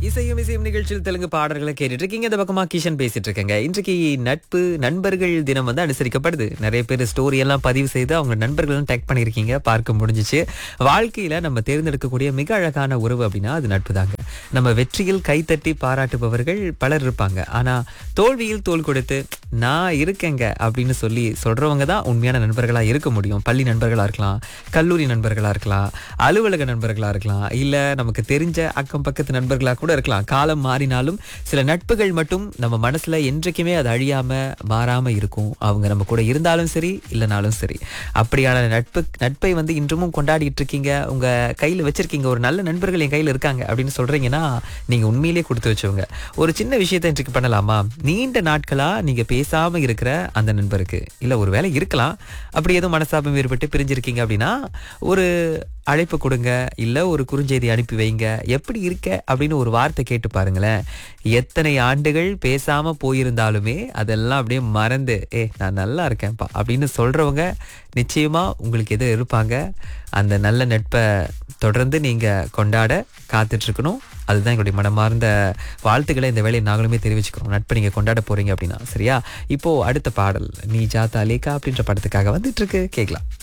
இசையும் இசையும் நிகழ்ச்சியில் தெலுங்கு பாடல்களை கேட்டுட்டு இருக்கீங்க. இந்த பக்கமா கிஷன் பேசிட்டு இருக்கேங்க. இன்றைக்கு நண்பர்கள் தினம் வந்து அனுசரிக்கப்படுது. நிறைய பேர் ஸ்டோரி எல்லாம் பதிவு செய்து அவங்க நண்பர்களும் டேக் பண்ணியிருக்கீங்க, பார்க்க முடிஞ்சிச்சு. வாழ்க்கையில நம்ம தேர்ந்தெடுக்கக்கூடிய மிக அழகான உறவு அப்படின்னா அது நட்பு தாங்க. நம்ம வெற்றியில் கைத்தட்டி பாராட்டுபவர்கள் பலர் இருப்பாங்க. ஆனா தோல்வியில் தோள் கொடுத்து நான் இருக்கேங்க அப்படின்னு சொல்லி சொல்றவங்க தான் உண்மையான நண்பர்களா இருக்க முடியும். பள்ளி நண்பர்களா இருக்கலாம், கல்லூரி நண்பர்களா இருக்கலாம், அலுவலக நண்பர்களா இருக்கலாம், இல்ல நமக்கு தெரிஞ்ச அக்கம் பக்கத்து நண்பர்களா கூட இருக்கலாம். காலம் மாறினாலும் சில நட்புகள் மட்டும் நம்ம மனசுல என்றைக்குமே அது அழியாம மாறாம இருக்கும். அவங்க நம்ம கூட இருந்தாலும் சரி இல்லைனாலும் சரி. அப்படியான நட்பை வந்து இன்றும் கொண்டாடிட்டு இருக்கீங்க, உங்க கையில வச்சிருக்கீங்க. ஒரு நல்ல நண்பர்கள் என் கையில இருக்காங்க அப்படின்னு சொல்றீங்கன்னா நீங்க உண்மையிலேயே கொடுத்து வச்சவங்க. ஒரு சின்ன விஷயத்தை இன்றைக்கு பண்ணலாமா? நீண்ட நாட்களா நீங்க பேசாம இருக்கிற அந்த நண்பருக்கு, இல்ல ஒரு வேளை இருக்கலாம், அப்படி ஏதோ மனசாபம் ஏற்பட்டு பிரிஞ்சிருக்கீங்க அப்படின்னா ஒரு அழைப்பு கொடுங்க, இல்ல ஒரு குறுஞ்செய்தி அனுப்பி வைங்க. எப்படி இருக்க அப்படின்னு ஒரு வார்த்தை கேட்டு பாருங்களேன். எத்தனை ஆண்டுகள் பேசாம போயிருந்தாலுமே அதெல்லாம் அப்படியே மறந்து நான் நல்லா இருக்கேன்ப்பா அப்படின்னு சொல்றவங்க நிச்சயமா உங்களுக்கு எதிர இருப்பாங்க. அந்த நல்ல நட்பை தொடர்ந்து நீங்க கொண்டாட காத்துட்டு இருக்கணும். அதுதான் எங்களுடைய மனமார்ந்த வாழ்த்துக்களை இந்த வேலையை நாங்களுமே தெரிவிச்சுக்கிறோம். நட்பை நீங்க கொண்டாட போறீங்க அப்படின்னா. சரியா? இப்போ அடுத்த பாடல் நீ ஜாத்தா லேக்கா அப்படின்ற படத்துக்காக வந்துட்டு இருக்கு, கேட்கலாம்.